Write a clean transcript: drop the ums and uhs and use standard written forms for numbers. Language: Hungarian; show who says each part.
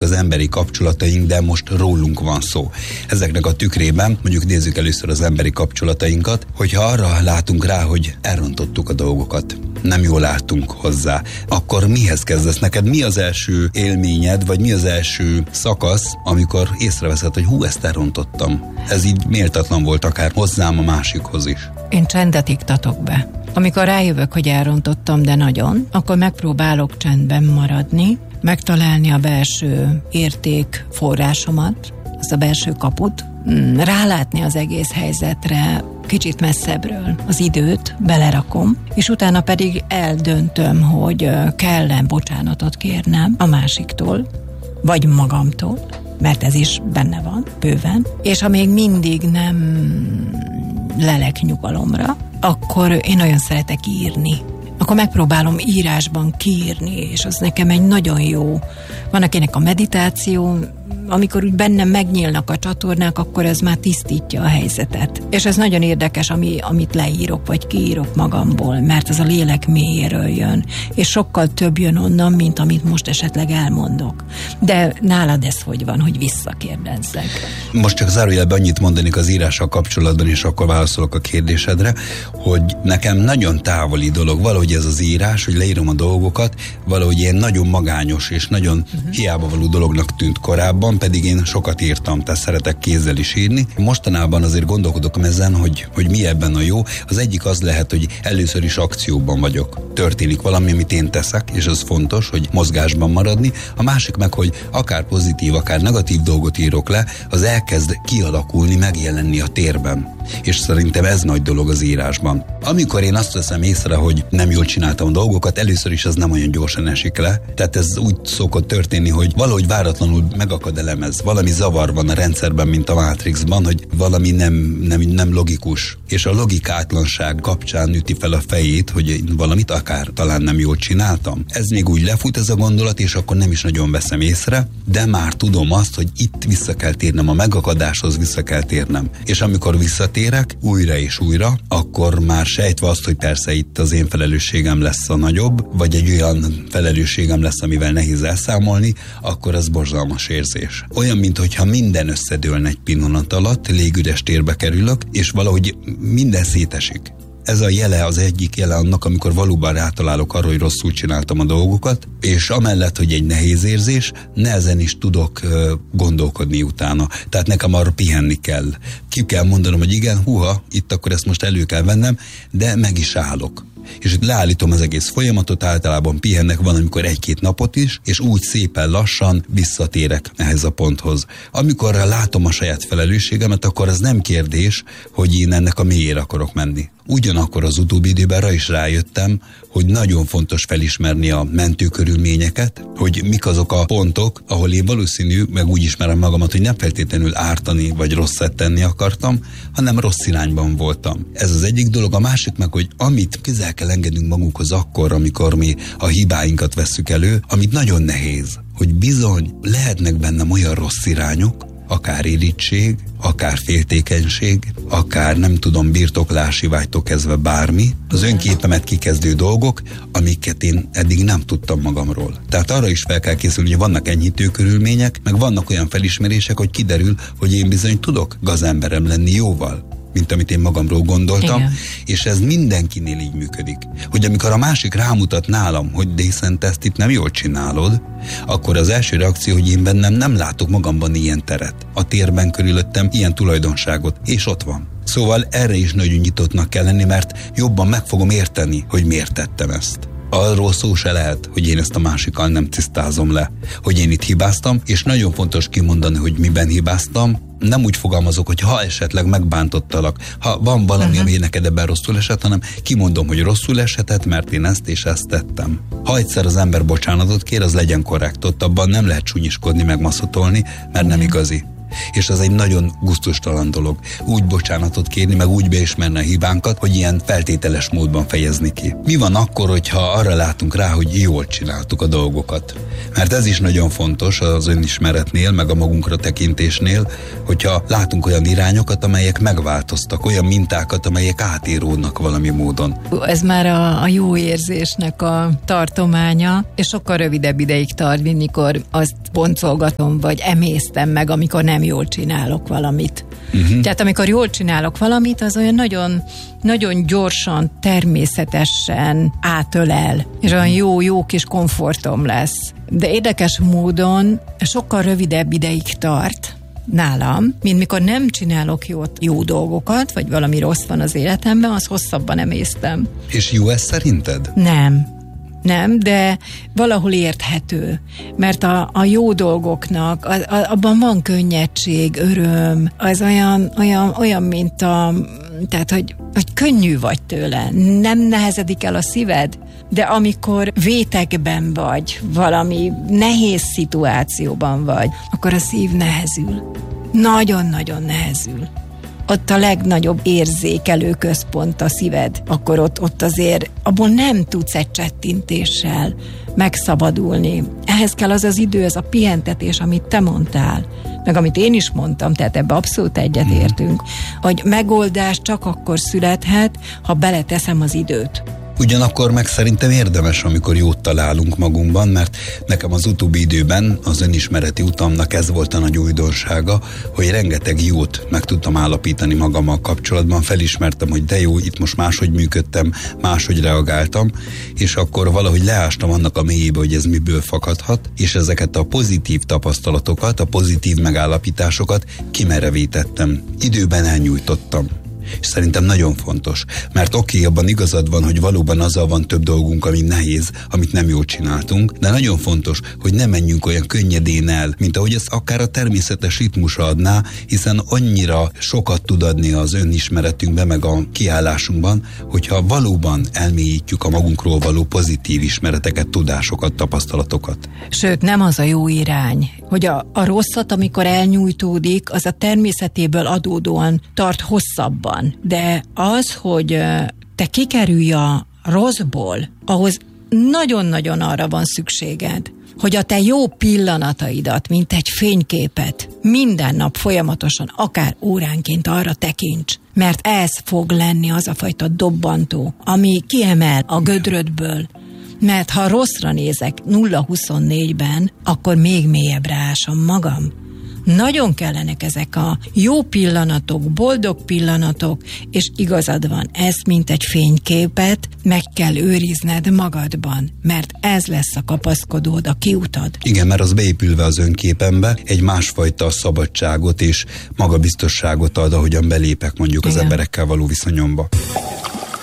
Speaker 1: az emberi kapcsolataink, de most rólunk van szó. Ezeknek a tükrében mondjuk nézzük először az emberi kapcsolatainkat, hogyha arra látunk rá, hogy elrontottuk a dolgokat, nem jól álltunk hozzá, akkor mihez kezdesz? Neked mi az első élményed, vagy mi az első szakasz, amikor észreveszed, hogy ezt elrontottam. Ez így méltatlan volt akár hozzám, a másikhoz is.
Speaker 2: Én csendet iktatok be. Amikor rájövök, hogy elrontottam, de nagyon, akkor megpróbálok csendben maradni, megtalálni a belső értékforrásomat, azt a belső kaput, rálátni az egész helyzetre kicsit messzebbről, az időt belerakom, és utána pedig eldöntöm, hogy kell-e bocsánatot kérnem a másiktól, vagy magamtól, mert ez is benne van, bőven, és ha még mindig nem lelek nyugalomra, akkor én nagyon szeretek írni. Akkor megpróbálom írásban kiírni, és az nekem egy nagyon jó. Van akinek a meditáció, amikor úgy bennem megnyílnak a csatornák, akkor ez már tisztítja a helyzetet. És ez nagyon érdekes, amit leírok, vagy kiírok magamból, mert ez a lélek mélyéről jön, és sokkal több jön onnan, mint amit most esetleg elmondok. De nálad ez hogy van, hogy visszakérdezzek?
Speaker 1: Most csak zárójelben annyit mondanék az írással kapcsolatban, és akkor válaszolok a kérdésedre, hogy nekem nagyon távoli dolog, valahogy ez az írás, hogy leírom a dolgokat, valahogy ilyen nagyon magányos és nagyon hiába való dolognak tűnt korábban, pedig én sokat írtam, tehát szeretek kézzel is írni. Mostanában azért gondolkodok ezen, hogy mi ebben a jó. Az egyik az lehet, hogy először is akcióban vagyok. Történik valami, amit én teszek, és az fontos, hogy mozgásban maradni. A másik meg, hogy akár pozitív, akár negatív dolgot írok le, az elkezd kialakulni, megjelenni a térben. És szerintem ez nagy dolog az írásban. Amikor én azt veszem észre, hogy nem jól csináltam a dolgokat, először is az nem olyan gyorsan esik le. Tehát ez úgy szokott történni, hogy valahogy váratlanul megakad a lemez. Valami zavar van a rendszerben, mint a Matrixban, hogy valami nem logikus. És a logikátlanság kapcsán üti fel a fejét, hogy valamit akár talán nem jól csináltam. Ez még úgy lefut ez a gondolat, és akkor nem is nagyon veszem észre, de már tudom azt, hogy itt vissza kell térnem, a megakadáshoz vissza kell térnem. És amikor visszatérek újra és újra, akkor már sejtve azt, hogy persze itt az én felelősségem lesz a nagyobb, vagy egy olyan felelősségem lesz, amivel nehéz elszámolni, akkor az borzalmas érzés. Olyan, mintha minden összedőlne egy pillanat alatt, légüres térbe kerülök, és valahogy minden szétesik. Ez a jele, az egyik jele annak, amikor valóban rátalálok arra, hogy rosszul csináltam a dolgokat, és amellett, hogy egy nehéz érzés, nehezen is tudok gondolkodni utána. Tehát nekem arra pihenni kell. Ki kell mondanom, hogy igen, itt akkor ezt most elő kell vennem, de meg is állok. És itt leállítom az egész folyamatot, általában pihennek, van amikor 1-2 napot is, és úgy szépen lassan visszatérek ehhez a ponthoz. Amikor látom a saját felelősségemet, akkor az nem kérdés, hogy én ennek a mélyére akarok menni. Ugyanakkor az utóbbi időben rá is rájöttem, hogy nagyon fontos felismerni a mentőkörülményeket, hogy mik azok a pontok, ahol én valószínű, meg úgy ismerem magamat, hogy nem feltétlenül ártani vagy rosszat tenni akartam, hanem rossz irányban voltam. Ez az egyik dolog, a másik meg, hogy amit közel kell engednünk magunkhoz akkor, amikor mi a hibáinkat vesszük elő, amit nagyon nehéz, hogy bizony lehetnek bennem olyan rossz irányok, akár irítség, akár féltékenység, akár nem tudom, birtoklási vágytól kezdve bármi, az önképemet kikezdő dolgok, amiket én eddig nem tudtam magamról. Tehát arra is fel kell készülni, hogy vannak enyhítő körülmények, meg vannak olyan felismerések, hogy kiderül, hogy én bizony tudok gazemberem lenni jóval, mint amit én magamról gondoltam, igen. És ez mindenkinél így működik. Hogy amikor a másik rámutat nálam, hogy de hiszen te ezt itt nem jól csinálod, akkor az első reakció, hogy én bennem nem látok magamban ilyen teret. A térben körülöttem ilyen tulajdonságot, és ott van. Szóval erre is nagyon nyitottnak kell lenni, mert jobban meg fogom érteni, hogy miért tettem ezt. Arról szó se lehet, hogy én ezt a másikkal nem tisztázom le, hogy én itt hibáztam, és nagyon fontos kimondani, hogy miben hibáztam. Nem úgy fogalmazok, hogy ha esetleg megbántottalak, ha van valami, ami neked ebben rosszul esett, hanem kimondom, hogy rosszul esett, mert én ezt és ezt tettem. Ha egyszer az ember bocsánatot kér, az legyen korrekt, ott abban nem lehet csúnyiskodni, megmaszatolni, mert nem igazi. És ez egy nagyon gusztustalan dolog. Úgy bocsánatot kérni, meg úgy beismerni a hibánkat, hogy ilyen feltételes módban fejezni ki. Mi van akkor, hogyha arra látunk rá, hogy jól csináltuk a dolgokat? Mert ez is nagyon fontos az önismeretnél, meg a magunkra tekintésnél, hogyha látunk olyan irányokat, amelyek megváltoztak, olyan mintákat, amelyek átíródnak valami módon.
Speaker 2: Ez már a jó érzésnek a tartománya, és sokkal rövidebb ideig tart, mint mikor azt boncolgatom, vagy emésztem meg, amikor nem jól csinálok valamit. Tehát amikor jól csinálok valamit, az olyan nagyon, nagyon gyorsan, természetesen átölel, és olyan jó kis komfortom lesz. De érdekes módon sokkal rövidebb ideig tart nálam, mint mikor nem csinálok jó dolgokat, vagy valami rossz van az életemben, az hosszabban emésztem.
Speaker 1: És jó ez szerinted?
Speaker 2: Nem, de valahol érthető, mert a jó dolgoknak, abban van könnyedség, öröm, az olyan mint tehát, hogy könnyű vagy tőle, nem nehezedik el a szíved, de amikor vétekben vagy, valami nehéz szituációban vagy, akkor a szív nehezül. Nagyon-nagyon nehezül. Ott a legnagyobb érzékelő központ a szíved, akkor ott azért abból nem tudsz egy csettintéssel megszabadulni. Ehhez kell az idő, ez a pihentetés, amit te mondtál, meg amit én is mondtam, tehát ebbe abszolút egyetértünk, hogy megoldás csak akkor születhet, ha beleteszem az időt.
Speaker 1: Ugyanakkor meg szerintem érdemes, amikor jót találunk magunkban, mert nekem az utóbbi időben az önismereti utamnak ez volt a nagy újdonsága, hogy rengeteg jót meg tudtam állapítani magammal kapcsolatban, felismertem, hogy de jó, itt most máshogy működtem, máshogy reagáltam, és akkor valahogy leástam annak a mélyébe, hogy ez miből fakadhat, és ezeket a pozitív tapasztalatokat, a pozitív megállapításokat kimerevítettem, időben elnyújtottam. És szerintem nagyon fontos, mert abban igazad van, hogy valóban azzal van több dolgunk, ami nehéz, amit nem jól csináltunk, de nagyon fontos, hogy ne menjünk olyan könnyedén el, mint ahogy ez akár a természetes ritmusa adná, hiszen annyira sokat tud adni az önismeretünkben, meg a kiállásunkban, hogyha valóban elmélyítjük a magunkról való pozitív ismereteket, tudásokat, tapasztalatokat.
Speaker 2: Sőt, nem az a jó irány, hogy a rosszat, amikor elnyújtódik, az a természetéből adódóan tart hosszabban. De az, hogy te kikerülj a rosszból, ahhoz nagyon-nagyon arra van szükséged, hogy a te jó pillanataidat, mint egy fényképet, minden nap folyamatosan, akár óránként arra tekints, mert ez fog lenni az a fajta dobbantó, ami kiemel a gödrödből. Mert ha rosszra nézek 0-24-ben, akkor még mélyebbre ásom magam. Nagyon kellenek ezek a jó pillanatok, boldog pillanatok, és igazad van, ezt mint egy fényképet meg kell őrizned magadban, mert ez lesz a kapaszkodód, a kiutad.
Speaker 1: Igen, mert az beépülve az önképembe egy másfajta szabadságot és magabiztosságot ad, ahogyan belépek mondjuk az emberekkel való viszonyomba.